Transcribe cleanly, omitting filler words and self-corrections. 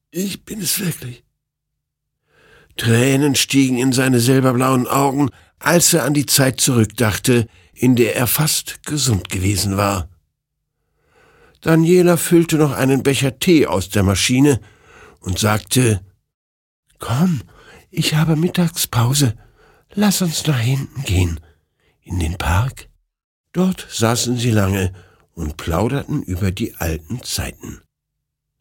Ich bin es wirklich.« Tränen stiegen in seine silberblauen Augen, als er an die Zeit zurückdachte, in der er fast gesund gewesen war. Daniela füllte noch einen Becher Tee aus der Maschine und sagte: »Komm, ich habe Mittagspause. Lass uns nach hinten gehen, in den Park.« Dort saßen sie lange und plauderten über die alten Zeiten.